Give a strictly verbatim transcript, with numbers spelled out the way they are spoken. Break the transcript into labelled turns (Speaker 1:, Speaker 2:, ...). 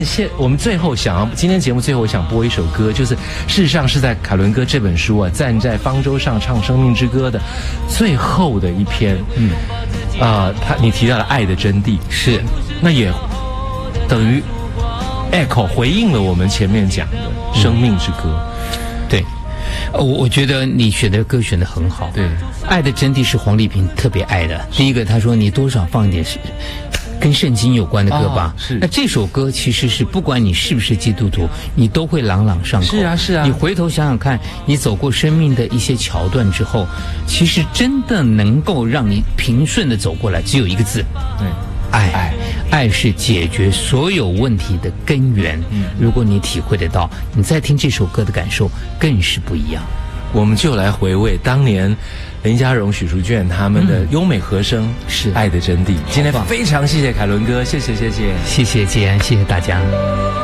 Speaker 1: 现我们最后想要今天节目最后想播一首歌，就是事实上是在凯伦哥这本书啊《站在方舟上唱生命之歌》的最后的一篇。嗯，啊、呃，他你提到了爱的真谛，
Speaker 2: 是，
Speaker 1: 那也等于 echo 回应了我们前面讲的生命之歌。
Speaker 2: 嗯、对，我我觉得你选的歌选得很好。
Speaker 1: 对，
Speaker 2: 爱的真谛是黄丽萍特别爱的。第一个，他说你多少放一点跟圣经有关的歌吧。
Speaker 1: 哦、是。
Speaker 2: 那这首歌其实是不管你是不是基督徒，你都会朗朗上口。
Speaker 1: 是啊，是啊。
Speaker 2: 你回头想想看，你走过生命的一些桥段之后，其实真的能够让你平顺的走过来，只有一个字。
Speaker 1: 对。
Speaker 2: 爱，爱，爱是解决所有问题的根源。嗯，如果你体会得到，你再听这首歌的感受更是不一样。
Speaker 1: 我们就来回味当年林佳荣、许淑娟他们的优美和声，嗯、是《爱的真谛》。今天非常谢谢凯伦哥，谢谢谢谢，
Speaker 2: 谢谢建安，谢谢大家。